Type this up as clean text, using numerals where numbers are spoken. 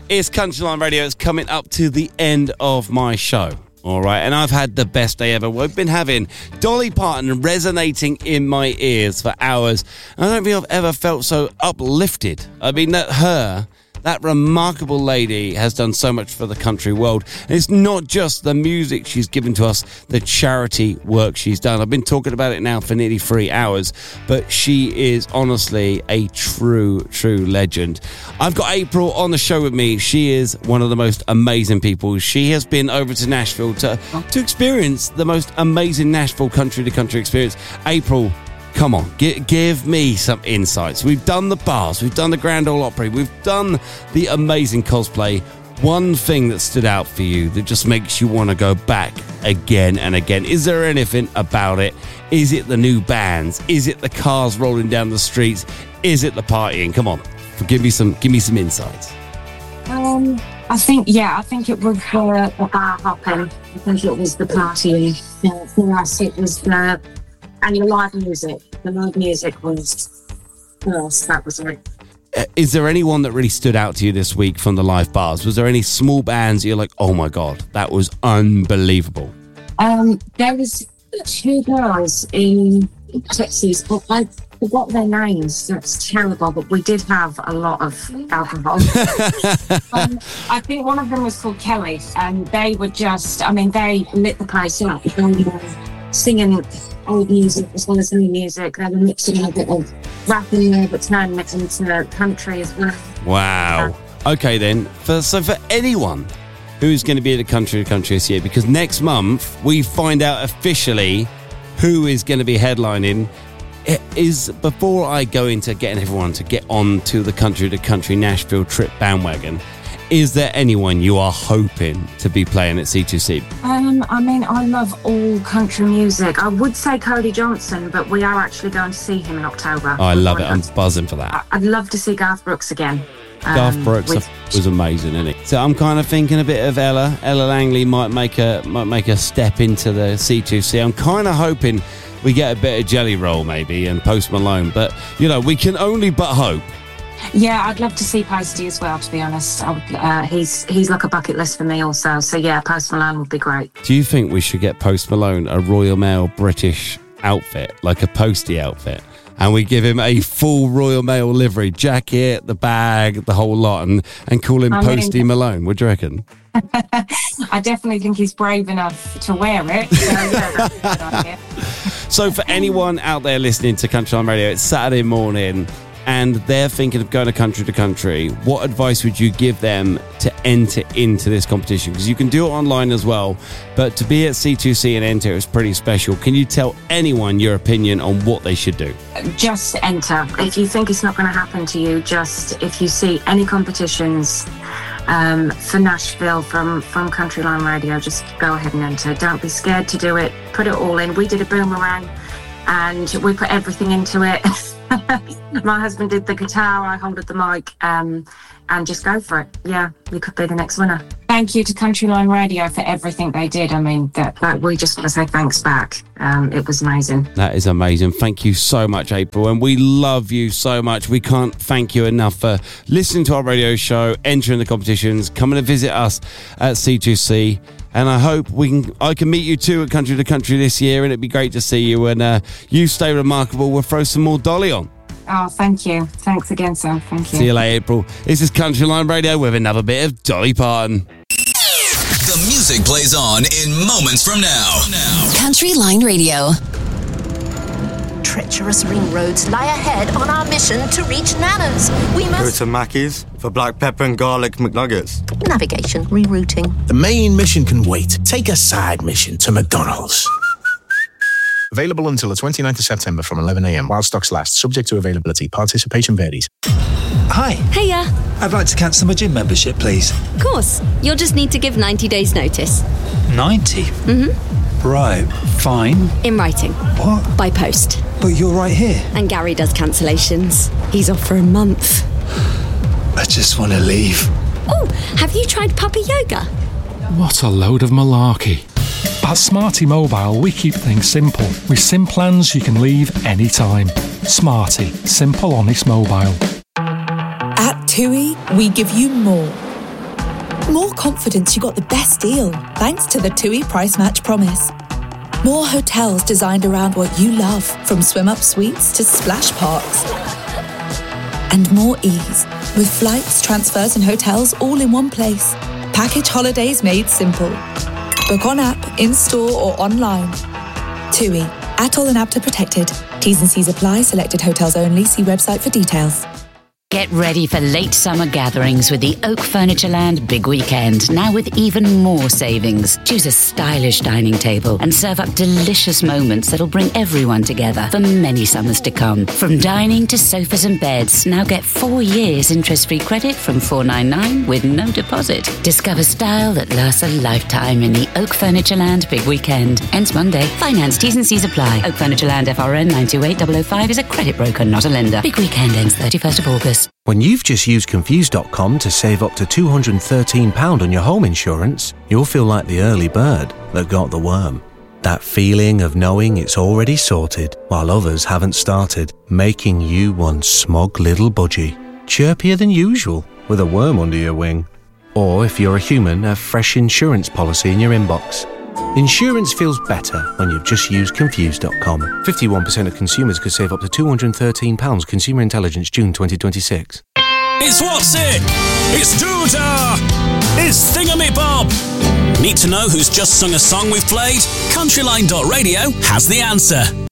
It's Countryline Radio. It's coming up to the end of my show. All right, and I've had the best day ever. We've been having Dolly Parton resonating in my ears for hours. I don't think I've ever felt so uplifted. I mean, that remarkable lady has done so much for the country world. And it's not just the music she's given to us, the charity work she's done. I've been talking about it now for nearly 3 hours, but she is honestly a true legend. I've got April on the show with me. She is one of the most amazing people. She has been over to Nashville to experience the most amazing Nashville country-to-country experience. April, come on, give me some insights. We've done the bars, we've done the Grand Ole Opry, we've done the amazing cosplay. One thing that stood out for you that just makes you want to go back again and again. Is there anything about it? Is it the new bands? Is it the cars rolling down the streets? Is it the partying? Come on, give me some insights. I think it was the bar hopping. I think it was the partying. For us, it was and your live music. The live music was first, that was it. Is there anyone that really stood out to you this week from the live bars? Was there any small bands you're like, oh my God, that was unbelievable? There was 2 girls in Texas, but I forgot their names. That's terrible, but we did have a lot of alcohol. I think one of them was called Kelly, and they were they lit the place up. They were singing old music as well as new music. They were mixing a bit of rap in there, but turning it into country as well. Wow. Okay then, for anyone who's going to be at the country this year, because next month we find out officially who is going to be headlining. It is before I go into getting everyone to get on to the country Nashville trip bandwagon. Is there anyone you are hoping to be playing at C2C? I love all country music. I would say Cody Johnson, but we are actually going to see him in October. Oh, I love it. I'm buzzing for that. I'd love to see Garth Brooks again. Garth Brooks was amazing, isn't he? So I'm kind of thinking a bit of Ella Langley might make a step into the C2C. I'm kind of hoping we get a bit of Jelly Roll maybe and Post Malone, but we can only but hope. Yeah, I'd love to see Posty as well, to be honest. He's like a bucket list for me also. So yeah, Post Malone would be great. Do you think we should get Post Malone a Royal Mail British outfit, like a Posty outfit? And we give him a full Royal Mail livery, jacket, the bag, the whole lot, and call him Posty Malone. What do you reckon? I definitely think he's brave enough to wear it. So yeah, that's a good idea. So for anyone out there listening to Countryline Radio, it's Saturday morning, and they're thinking of going to country, what advice would you give them to enter into this competition? Because you can do it online as well, but to be at C2C and enter is pretty special. Can you tell anyone your opinion on what they should do? Just enter. If you think it's not going to happen to you, if you see any competitions for Nashville from Countryline Radio, just go ahead and enter. Don't be scared to do it. Put it all in. We did a boomerang and we put everything into it. My husband did the guitar, I holded the mic, and just go for it. Yeah, you could be the next winner. Thank you to Countryline Radio for everything they did. I mean, that we just want to say thanks back. It was amazing. That is amazing. Thank you so much, April, and we love you so much. We can't thank you enough for listening to our radio show, entering the competitions, coming to visit us at C2C. And I hope I can meet you too at Country to Country this year, and it'd be great to see you. And you stay remarkable. We'll throw some more Dolly on. Oh, thank you. Thanks again, Sam. Thank you. See you later, April. This is Countryline Radio with another bit of Dolly Parton. The music plays on in moments from now. Countryline Radio. Treacherous ring roads lie ahead on our mission to reach Nana's. We Go must... to Mackey's for black pepper and garlic McNuggets. Navigation, rerouting. The main mission can wait. Take a side mission to McDonald's. Available until the 29th of September from 11 a.m. while stocks last. Subject to availability. Participation varies. Hi. Hiya. I'd like to cancel my gym membership, please. Of course. You'll just need to give 90 days notice. 90? Mm-hmm. Right. Fine. In writing. What? By post. But you're right here. And Gary does cancellations. He's off for a month. I just want to leave. Oh, have you tried puppy yoga? What a load of malarkey. At Smarty Mobile, we keep things simple. With SIM plans you can leave anytime. Smarty, simple, honest mobile. At TUI, we give you more. more confidence you got the best deal thanks to the TUI Price Match Promise. More hotels designed around what you love, from swim-up suites to splash parks. And more ease, with flights, transfers and hotels all in one place. Package holidays made simple. Book on app, in-store or online. TUI. ATOL and APTA protected. T's and C's apply. Selected hotels only. See website for details. Get ready for late summer gatherings with the Oak Furnitureland Big Weekend, now with even more savings. Choose a stylish dining table and serve up delicious moments that'll bring everyone together for many summers to come. From dining to sofas and beds, now get 4 years interest-free credit from $499 with no deposit. Discover style that lasts a lifetime in the Oak Furnitureland Big Weekend. Ends Monday. Finance T's and C's apply. Oak Furnitureland FRN 928005 is a credit broker, not a lender. Big Weekend ends 31st of August. When you've just used Confused.com to save up to £213 on your home insurance, you'll feel like the early bird that got the worm. That feeling of knowing it's already sorted while others haven't started, making you one smug little budgie, chirpier than usual with a worm under your wing. Or if you're a human, a fresh insurance policy in your inbox. Insurance feels better when you've just used Confused.com. 51% of consumers could save up to £213. Consumer Intelligence, June 2026. It's What's It? It's Doodah! It's Thingamabob! Need to know who's just sung a song we've played? Countryline.radio has the answer.